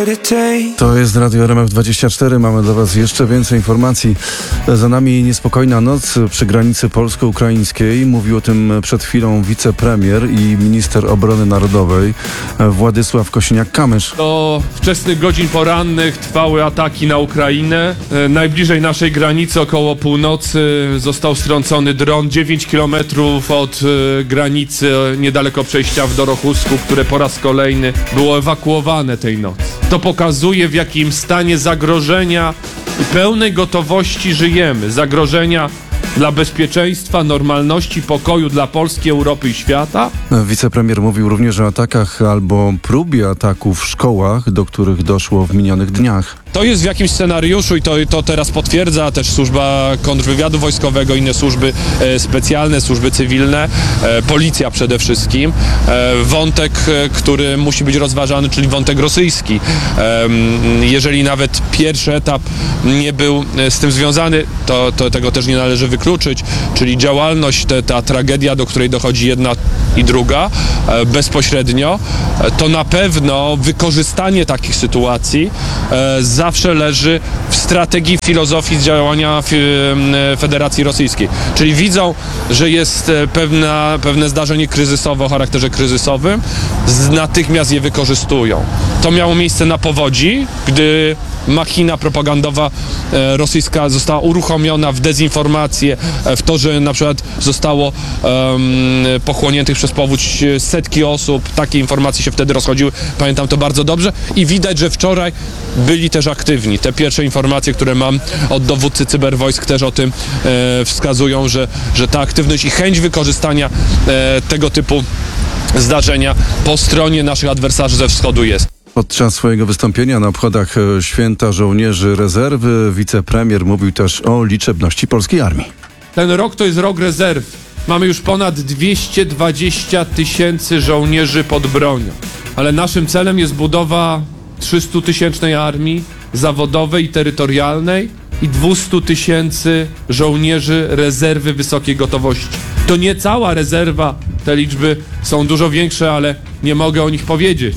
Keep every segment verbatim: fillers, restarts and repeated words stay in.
To jest Radio R M F dwadzieścia cztery. Mamy dla Was jeszcze więcej informacji. Za nami niespokojna noc przy granicy polsko-ukraińskiej. Mówił o tym przed chwilą wicepremier i minister obrony narodowej Władysław Kosiniak-Kamysz. Do wczesnych godzin porannych trwały ataki na Ukrainę. Najbliżej naszej granicy około północy został strącony dron dziewięć kilometrów od granicy, niedaleko przejścia w Dorochusku, które po raz kolejny było ewakuowane tej nocy. To pokazuje, w jakim stanie zagrożenia i pełnej gotowości żyjemy. Zagrożenia dla bezpieczeństwa, normalności, pokoju dla Polski, Europy i świata. Wicepremier mówił również o atakach albo próbie ataków w szkołach, do których doszło w minionych dniach. To jest w jakimś scenariuszu i to, to teraz potwierdza też służba kontrwywiadu wojskowego, inne służby e, specjalne, służby cywilne, e, policja przede wszystkim. E, wątek, e, który musi być rozważany, czyli wątek rosyjski. E, jeżeli nawet pierwszy etap nie był z tym związany, to, to tego też nie należy wykluczyć, czyli działalność, te, ta tragedia, do której dochodzi jedna i druga e, bezpośrednio, e, to na pewno wykorzystanie takich sytuacji e, zawsze leży w strategii, filozofii działania Federacji Rosyjskiej. Czyli widzą, że jest pewna, pewne zdarzenie kryzysowe o charakterze kryzysowym, natychmiast je wykorzystują. To miało miejsce na Powodzi, gdy machina propagandowa rosyjska została uruchomiona w dezinformację, w to, że na przykład zostało um, pochłoniętych przez powódź setki osób. Takie informacje się wtedy rozchodziły. Pamiętam to bardzo dobrze i widać, że wczoraj byli też aktywni. Te pierwsze informacje, które mam od dowódcy cyberwojsk, też o tym e, wskazują, że, że ta aktywność i chęć wykorzystania e, tego typu zdarzenia po stronie naszych adwersarzy ze wschodu jest. Podczas swojego wystąpienia na obchodach Święta Żołnierzy Rezerwy wicepremier mówił też o liczebności polskiej armii. Ten rok to jest rok rezerw. Mamy już ponad dwieście dwadzieścia tysięcy żołnierzy pod bronią. Ale naszym celem jest budowa trzystutysięcznej armii zawodowej i terytorialnej i dwieście tysięcy żołnierzy rezerwy wysokiej gotowości. To nie cała rezerwa, te liczby są dużo większe, ale nie mogę o nich powiedzieć.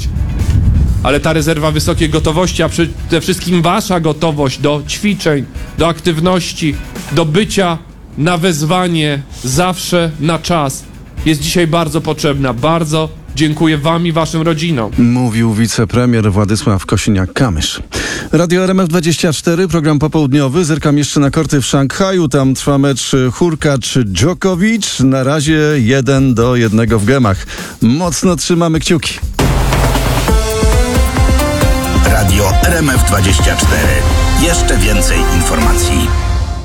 Ale ta rezerwa wysokiej gotowości, a przede wszystkim wasza gotowość do ćwiczeń, do aktywności, do bycia na wezwanie zawsze na czas jest dzisiaj bardzo potrzebna. Bardzo dziękuję wam i waszym rodzinom. Mówił wicepremier Władysław Kosiniak-Kamysz. Radio R M F dwadzieścia cztery, program popołudniowy. Zerkam jeszcze na korty w Szanghaju. Tam trwa mecz Hurkacz-Djokovic. Na razie jeden do jednego w gemach. Mocno trzymamy kciuki. Radio R M F dwadzieścia cztery. Jeszcze więcej informacji.